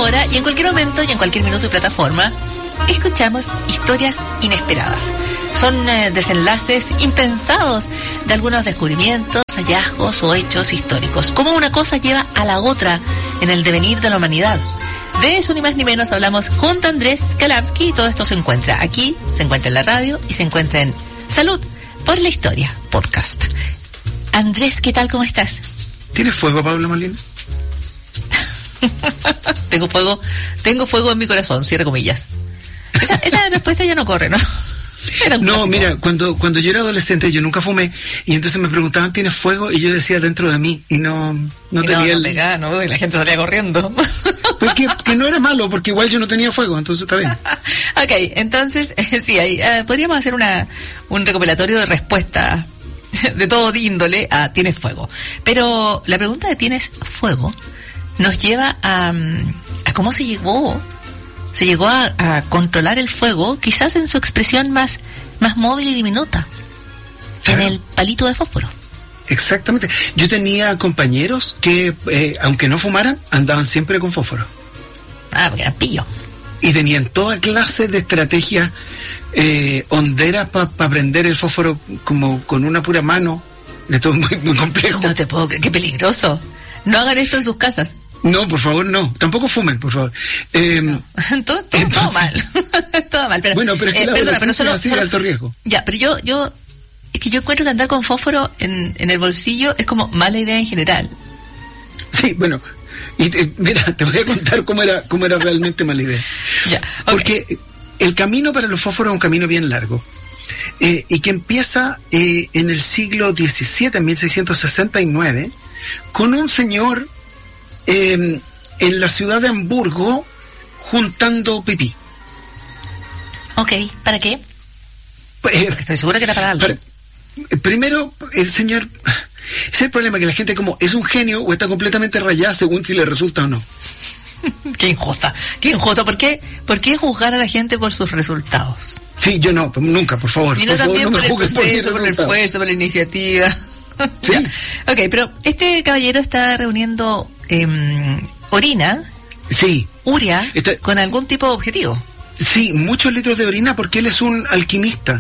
hora y en cualquier momento y en cualquier minuto y plataforma escuchamos historias inesperadas. Son desenlaces impensados de algunos descubrimientos, hallazgos o hechos históricos. Cómo una cosa lleva a la otra en el devenir de la humanidad. De eso ni más ni menos hablamos junto a Andrés Kalamsky y todo esto se encuentra aquí, se encuentra en la radio y se encuentra en Salud por la Historia podcast. Andrés, ¿qué tal? ¿Cómo estás? ¿Tienes fuego, Pablo Molina? Tengo fuego en mi corazón, cierre comillas. Esa respuesta ya no corre, ¿no? No, mira, cuando yo era adolescente yo nunca fumé y entonces me preguntaban, ¿tienes fuego? Y yo decía dentro de mí y no tenía el... No, y la gente salía corriendo. Pues que no era malo, porque igual yo no tenía fuego, entonces está bien. Ok, entonces, sí, ahí podríamos hacer un recopilatorio de respuestas de todo índole a ¿tienes fuego? Pero la pregunta de ¿tienes fuego? Nos lleva a cómo se llegó a controlar el fuego, quizás en su expresión más móvil y diminuta, claro, en el palito de fósforo. Exactamente. Yo tenía compañeros que, aunque no fumaran, andaban siempre con fósforo. Ah, porque eran pillos. Y tenían toda clase de estrategias honderas para prender el fósforo como con una pura mano. Esto es muy, muy complejo. No te puedo creer, qué peligroso. No hagan esto en sus casas. No, por favor, no. Tampoco fumen, por favor. Todo mal. Todo mal. Pero, bueno, pero es que pero solo, así de alto riesgo. Ya, pero yo es que yo encuentro que andar con fósforo en el bolsillo es como mala idea en general. Sí, bueno, y mira, te voy a contar cómo era realmente mala idea. Ya, okay. Porque el camino para los fósforos es un camino bien largo. Y que empieza en el siglo XVII, en 1669, con un señor en la ciudad de Hamburgo juntando pipí. Ok, ¿para qué? Porque estoy segura que era para algo. Primero, el señor... Ese es el problema, que la gente como es un genio o está completamente rayada según si le resulta o no. Qué injusta. ¿Por qué juzgar a la gente por sus resultados? Sí, yo no, nunca, por favor. Y no por también favor, no por el proceso, por el esfuerzo, por la iniciativa. Sí. Ok, pero este caballero está reuniendo orina, sí, urea, con algún tipo de objetivo. Sí, muchos litros de orina porque él es un alquimista.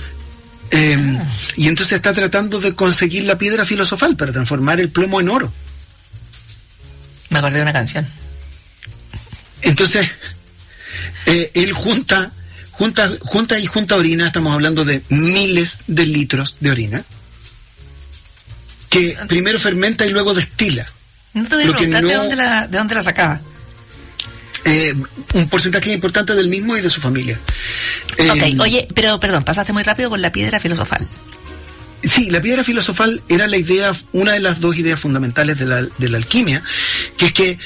Y entonces está tratando de conseguir la piedra filosofal para transformar el plomo en oro. Me acordé de una canción. Entonces, él junta orina, estamos hablando de miles de litros de orina, que primero fermenta y luego destila. No te voy a preguntar de dónde la sacaba. Un porcentaje importante del mismo y de su familia. Ok, oye, pero perdón, pasaste muy rápido con la piedra filosofal. Sí, la piedra filosofal era la idea, una de las dos ideas fundamentales de la alquimia, que es que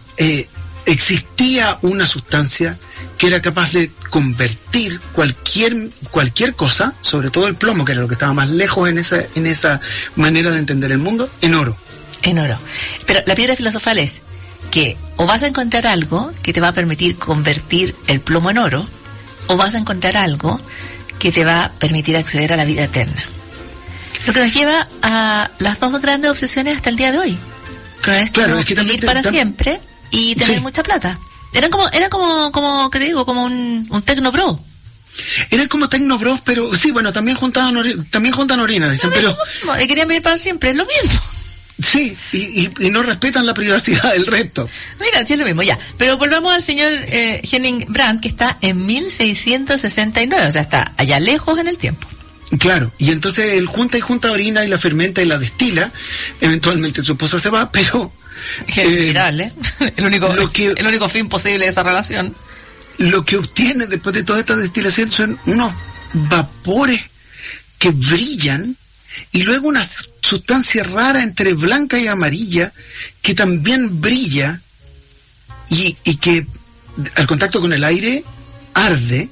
existía una sustancia que era capaz de convertir cualquier cosa, sobre todo el plomo, que era lo que estaba más lejos en esa manera de entender el mundo, en oro. En oro. Pero la piedra filosofal es que o vas a encontrar algo que te va a permitir convertir el plomo en oro, o vas a encontrar algo que te va a permitir acceder a la vida eterna. Lo que nos lleva a las dos grandes obsesiones hasta el día de hoy. Claro, es que vivir para siempre y tener sí, mucha plata. Era como ¿qué te digo? Como un tecnobro. Era como tecnobros, pero sí, bueno, también juntan orina, dicen, pero... Y querían vivir para siempre, es lo mismo. Sí, y no respetan la privacidad del resto. Mira, sí es lo mismo, ya. Pero volvamos al señor Henning Brandt, que está en 1669, o sea, está allá lejos en el tiempo. Claro, y entonces él junta orina y la fermenta y la destila. Eventualmente su esposa se va, pero... General, el único fin posible de esa relación. Lo que obtiene después de toda esta destilación son unos vapores que brillan y luego una sustancia rara entre blanca y amarilla que también brilla y que al contacto con el aire arde,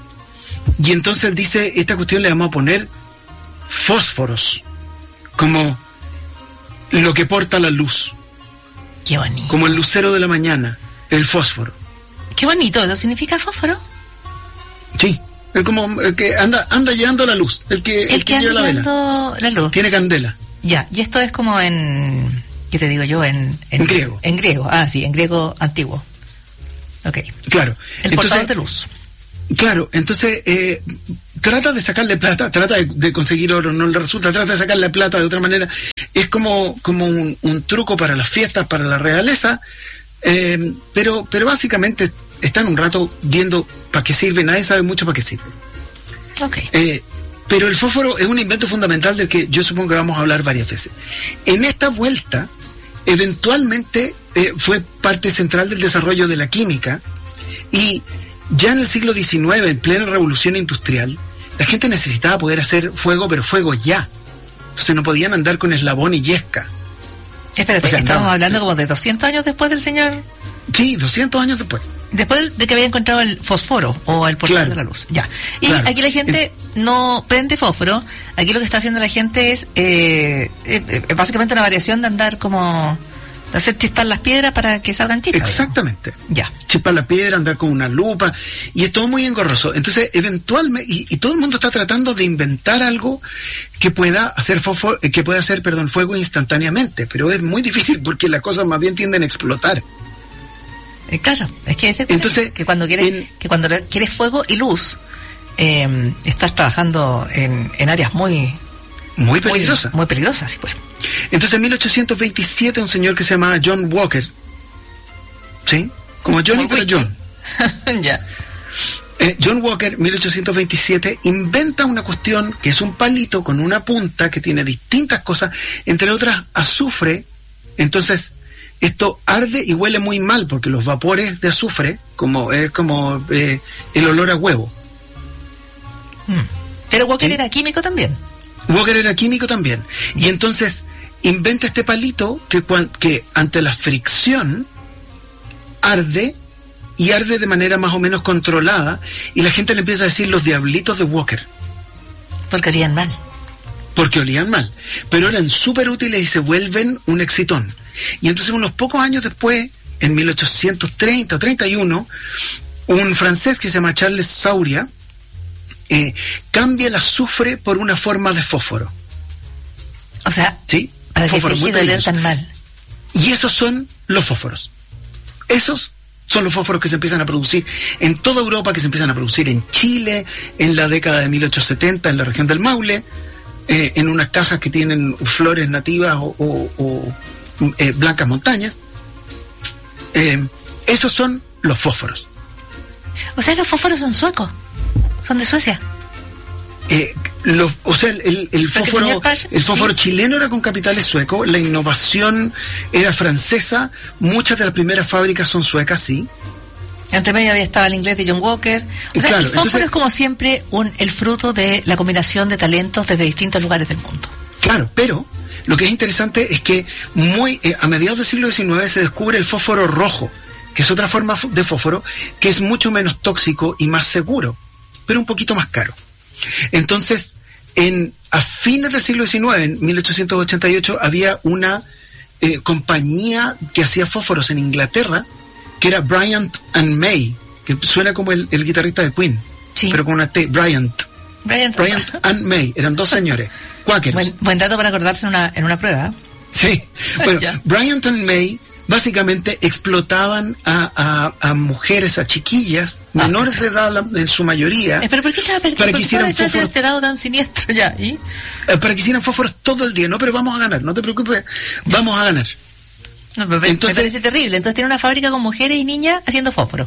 y entonces él dice, esta cuestión le vamos a poner fósforos, como lo que porta la luz. Qué bonito. Como el lucero de la mañana, el fósforo. Qué bonito, ¿eso significa fósforo? Sí. Es como el que anda llevando la luz, el que lleva la vela. La luz. Tiene candela. Ya, y esto es como en... ¿Qué te digo yo? En griego. En griego, sí, en griego antiguo. Ok. Claro. El portador de luz. Claro, entonces trata de sacarle plata, trata de conseguir oro, no le resulta, trata de sacarle plata de otra manera. Es como un truco para las fiestas, para la realeza, pero básicamente están un rato viendo para qué sirve, nadie sabe mucho para qué sirve. Okay. Pero el fósforo es un invento fundamental del que yo supongo que vamos a hablar varias veces. En esta vuelta, eventualmente fue parte central del desarrollo de la química, y ya en el siglo XIX, en plena revolución industrial, la gente necesitaba poder hacer fuego, pero fuego ya. Entonces no podían andar con eslabón y yesca. Espérate, estamos hablando como de 200 años después del señor... Sí, 200 años después. Después de que había encontrado el fósforo o el portador de la luz. Ya. Y aquí la gente no prende fósforo. Aquí lo que está haciendo la gente es básicamente una variación de andar como... de hacer chistar las piedras para que salgan chispas. Exactamente. Ya. Chispar la piedra, andar con una lupa, y es todo muy engorroso. Entonces, eventualmente, y todo el mundo está tratando de inventar algo que pueda hacer fuego instantáneamente, pero es muy difícil porque las cosas más bien tienden a explotar. Claro, es que ese entonces, que cuando quieres fuego y luz, estás trabajando en áreas muy peligrosas. Muy peligrosas, sí, pues. Entonces, en 1827, un señor que se llamaba John Walker, ¿sí? Como Johnny, pero John. Ya. John Walker, 1827, inventa una cuestión que es un palito con una punta que tiene distintas cosas, entre otras azufre. Entonces, esto arde y huele muy mal porque los vapores de azufre, es como el olor a huevo. Pero Walker era químico también. Walker era químico también. Y entonces inventa este palito que ante la fricción arde, y arde de manera más o menos controlada, y la gente le empieza a decir los diablitos de Walker. Porque olían mal. Pero eran súper útiles y se vuelven un exitón. Y entonces unos pocos años después, en 1830 o 31, un francés que se llama Charles Sauria cambia el azufre por una forma de fósforo. O sea, ¿sí? Para que deje de oler tan mal. Y esos son los fósforos. Esos son los fósforos que se empiezan a producir en toda Europa, que se empiezan a producir en Chile, en la década de 1870, en la región del Maule, en unas casas que tienen flores nativas o blancas montañas. Esos son los fósforos. O sea, los fósforos son suecos. Son de Suecia. El fósforo chileno era con capitales suecos, la innovación era francesa, muchas de las primeras fábricas son suecas, sí. Entre medio estaba el inglés de John Walker. O sea, el fósforo es como siempre el fruto de la combinación de talentos desde distintos lugares del mundo. Claro, pero lo que es interesante es que a mediados del siglo XIX se descubre el fósforo rojo, que es otra forma de fósforo que es mucho menos tóxico y más seguro, pero un poquito más caro. Entonces, a fines del siglo XIX, en 1888, había una compañía que hacía fósforos en Inglaterra, que era Bryant and May, que suena como el guitarrista de Queen, sí, pero con una T, Bryant and May, eran dos señores, cuáqueros. Buen dato para acordarse en una prueba. Sí, bueno, Bryant and May básicamente explotaban a mujeres, a chiquillas, menores de edad en su mayoría, pero ¿por qué para que hicieran fósforos este lado tan siniestro ya? ¿Y? Para que hicieran fósforos todo el día. No, pero vamos a ganar, no te preocupes, vamos a ganar. No, pero entonces, me parece terrible. Entonces tiene una fábrica con mujeres y niñas haciendo fósforos.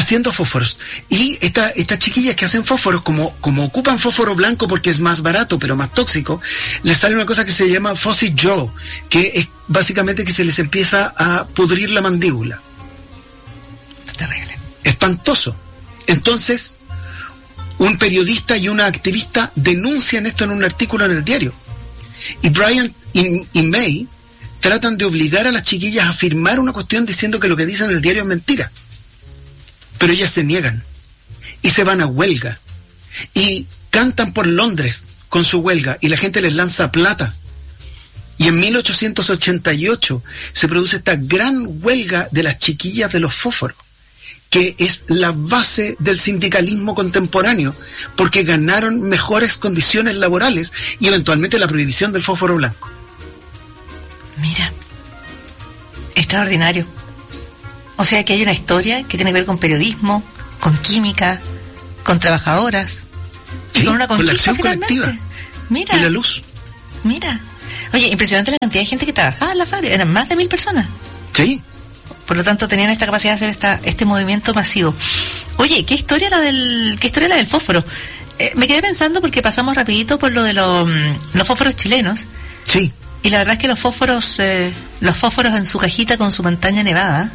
Y estas chiquillas que hacen fósforos, como ocupan fósforo blanco porque es más barato pero más tóxico, les sale una cosa que se llama Fuzzy Jaw, que es básicamente que se les empieza a pudrir la mandíbula. Terrible. Espantoso. Entonces, un periodista y una activista denuncian esto en un artículo en el diario. Y Bryant y May tratan de obligar a las chiquillas a firmar una cuestión diciendo que lo que dicen en el diario es mentira. Pero ellas se niegan y se van a huelga y cantan por Londres con su huelga y la gente les lanza plata. Y en 1888 se produce esta gran huelga de las chiquillas de los fósforos, que es la base del sindicalismo contemporáneo, porque ganaron mejores condiciones laborales y eventualmente la prohibición del fósforo blanco. Mira, extraordinario. O sea que hay una historia que tiene que ver con periodismo, con química, con trabajadoras, sí, y con una con la conquista acción colectiva. Mira. Y la luz. Mira. Oye, impresionante la cantidad de gente que trabajaba en la fábrica. Eran más de 1.000 personas. Sí. Por lo tanto, tenían esta capacidad de hacer este movimiento masivo. Oye, ¿qué historia era la del fósforo? Me quedé pensando porque pasamos rapidito por lo de los fósforos chilenos. Sí. Y la verdad es que los fósforos en su cajita con su pantalla nevada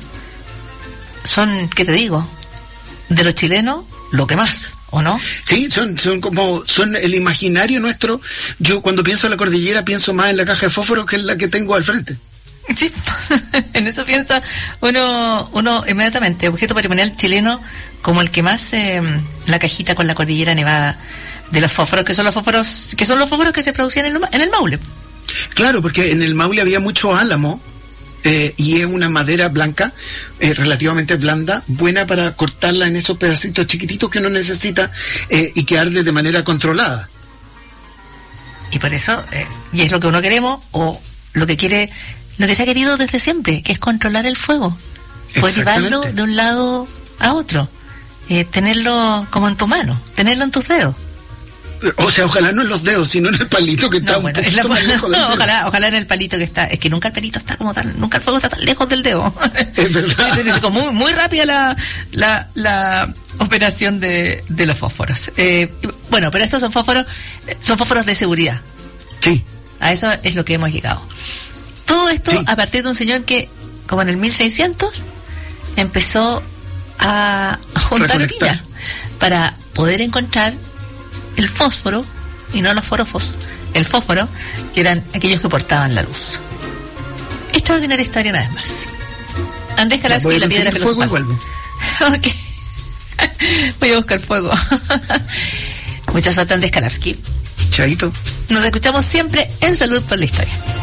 son, ¿qué te digo? De los chilenos, lo que más, ¿o no? Sí, son el imaginario nuestro. Yo cuando pienso en la cordillera pienso más en la caja de fósforo que en la que tengo al frente. Sí, en eso piensa uno inmediatamente, objeto patrimonial chileno como el que más, la cajita con la cordillera nevada de los fósforos, que son los fósforos que se producían en el Maule. Claro, porque en el Maule había mucho álamo, y es una madera blanca, relativamente blanda, buena para cortarla en esos pedacitos chiquititos que uno necesita, y que arde de manera controlada. Y por eso, y es lo que uno queremos, o lo que se ha querido desde siempre, que es controlar el fuego, poder llevarlo de un lado a otro, tenerlo como en tu mano, tenerlo en tus dedos. O sea, ojalá no en los dedos, sino en el palito que está un poquito más lejos del dedo. Ojalá en el palito que está. Es que nunca el palito está nunca el fuego está tan lejos del dedo. Es verdad. Es como muy rápida la operación de los fósforos. Bueno, pero estos son fósforos de seguridad. Sí. A eso es lo que hemos llegado. Todo esto sí, a partir de un señor que, como en el 1600, empezó a juntar orilla para poder encontrar el fósforo, y no los forofos, el fósforo, que eran aquellos que portaban la luz. Extraordinaria historia una vez más. Andrés Kalavsky y la piedra filosofal. Ok. Voy a buscar fuego. Mucha suerte, Andrés Kalavsky. Chaito. Nos escuchamos siempre en Salud por la Historia.